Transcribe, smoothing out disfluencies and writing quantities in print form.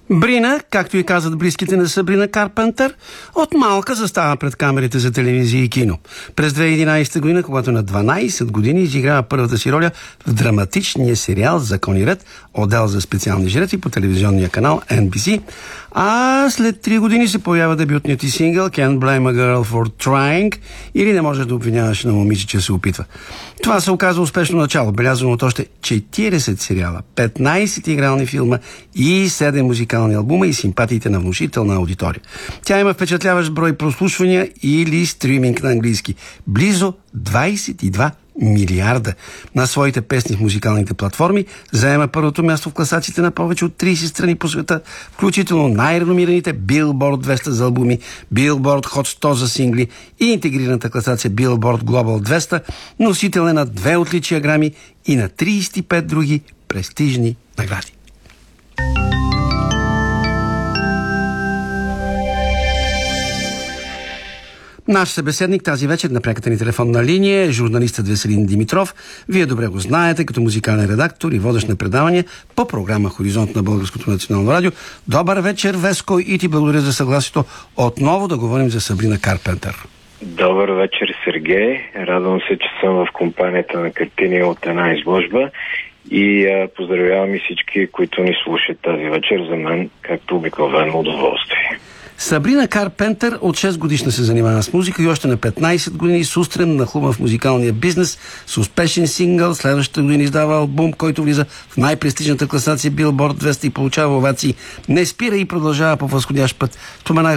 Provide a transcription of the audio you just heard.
Брина, както и казват близките на Сабрина Карпентър, от малка застава пред камерите за телевизия и кино. През 2011 година, когато на 12 години изиграва първата си роля в драматичния сериал "Закон и ред", отдел за специални жреци по телевизионния канал NBC, а след 3 години се появява дебютният ти сингъл "Can't Blame a Girl for Trying" или "Не можеш да обвиняваш на момиче, че се опитва". Това се оказа успешно начало, белязано от още 40 сериала, 15 игрални филма и 7 музикални албума и симпатиите на внушителна аудитория. Тя има впечатляващ брой прослушвания или стриминг на английски. Близо 22 милиарда на своите песни в музикалните платформи, заема първото място в класациите на повече от 30 страни по света, включително най-реномираните Billboard 200 за албуми, Billboard Hot 100 за сингли и интегрираната класация Billboard Global 200, носител е на 2 отличия Грами и на 35 други престижни награди. Наш събеседник тази вечер на пряката ни телефонна линия е журналистът Веселин Димитров. Вие добре го знаете като музикален редактор и водещ на предавания по програма "Хоризонт" на Българското национално радио. Добър вечер, Веско, и ти благодаря за съгласието отново да говорим за Сабрина Карпентър. Добър вечер, Сергей. Радвам се, че съм в компанията на картини от една изложба и поздравявам и всички, които ни слушат тази вечер. За мен, както обикновено, удоволствие. Сабрина Карпентър от 6 годишна се занимава с музика и още на 15 години с устрем нахлума в музикалния бизнес с успешен сингъл. Следващата година издава албум, който влиза в най-престижната класация Billboard 200 и получава овации. Не спира и продължава по възходящ път. Споменах